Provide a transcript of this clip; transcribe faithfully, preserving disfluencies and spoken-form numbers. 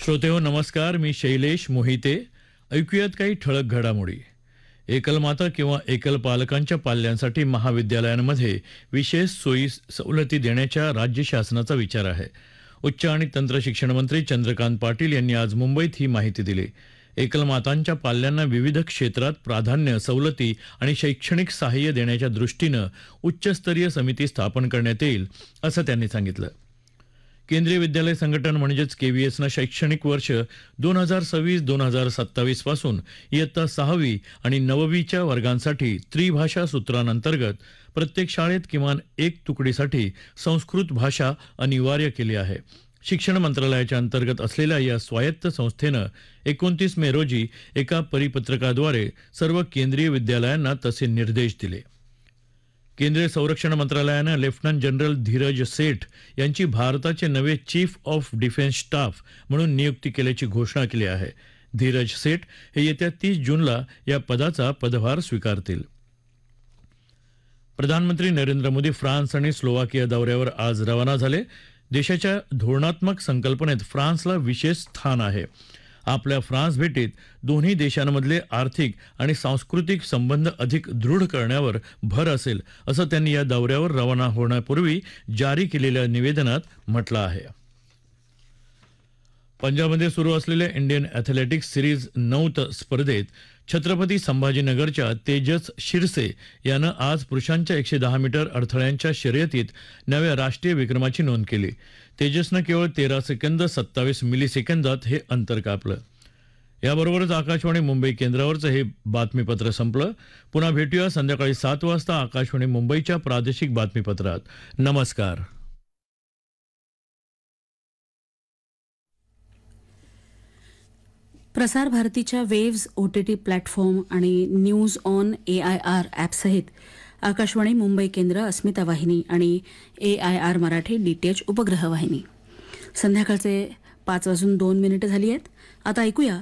श्रोतेहो नमस्कार. मी शैलेश मोहिते. ऐकूयात काही ठळक घडामोडी. एकलमाता किंवा एकल पालकांच्या पाल्यांसाठी महाविद्यालयांमध्ये विशेष सोयी सवलती देण्याच्या राज्य शासनाचा विचार आहे. उच्च आणि तंत्र शिक्षण मंत्री चंद्रकांत पाटील यांनी आज मुंबईत ही माहिती दिली. एकलमातांच्या पाल्यांना विविध क्षेत्रात प्राधान्य, सवलती आणि शैक्षणिक सहाय्य देण्याच्या दृष्टीनं उच्चस्तरीय समिती स्थापन करण्यात येईल, असं त्यांनी सांगितलं. केंद्रीय विद्यालय संघटन म्हणजेच केव्हीएसनं शैक्षणिक वर्ष दोन हजार सव्वीस दोन हजार सत्तावीस पासून इयत्ता सहावी आणि नववीच्या वर्गांसाठी त्रिभाषा सूत्रांतर्गत प्रत्येक शाळेत किमान एक तुकडीसाठी संस्कृत भाषा अनिवार्य केली आहे. शिक्षण मंत्रालयाच्या अंतर्गत असलेल्या या स्वायत्त संस्थेनं एकोणतीस मे रोजी एका परिपत्रकाद्वारे सर्व केंद्रीय विद्यालयांना तसे निर्देश दिले. केंद्रीय संरक्षण मंत्रालयानं लेफ्टनंट जनरल धीरज सेठ यांची भारताचे नवे चीफ ऑफ डिफेन्स स्टाफ म्हणून नियुक्ती केल्याची घोषणा केली आहे. धीरज सेठ हे येत्या तीस जूनला या पदाचा पदभार स्वीकारतील. प्रधानमंत्री नरेंद्र मोदी फ्रान्स आणि स्लोवाकिया दौऱ्यावर आज रवाना झाले. देशाच्या धोरणात्मक संकल्पनेत फ्रान्सला विशेष स्थान आहे. आपल्या फ्रान्स भेटीत दोन्ही देशांमधले आर्थिक आणि सांस्कृतिक संबंध अधिक दृढ करण्यावर भर असेल, असं त्यांनी या दौऱ्यावर रवाना होण्यापूर्वी जारी केलेल्या निवेदनात म्हटलं आहे. पंजाबमध्ये सुरू असलेल्या इंडियन ॲथलेटिक्स सिरीज नऊ स्पर्धेत छत्रपती संभाजीनगरच्या तेजस शिरसे यानं आज पुरुषांच्या एकशे दहा मीटर अडथळ्यांच्या शर्यतीत नव्या राष्ट्रीय विक्रमाची नोंद केली. तेजसनं केवळ तेरा सेकंद सत्तावीस मिली सेकंदात हे अंतर कापलं. याबरोबरच आकाशवाणी मुंबई केंद्रावरचं हे बातमीपत्र संपलं. पुन्हा भेटूया संध्याकाळी सात वाजता आकाशवाणी मुंबईच्या प्रादेशिक बातमीपत्रात. नमस्कार. प्रसार भारतीच्या वेव्ज ओटीटी प्लॅटफॉर्म आणि news on A I R ॲपसहित Akashvani Mumbai केंद्र, अस्मिता वाहिनी आणि ए आय आर मराठी डीटीएच उपग्रह वाहिनी. संध्याकाळचे पाच वाजून दोन मिनिटं झाली आहेत. आता ऐकूया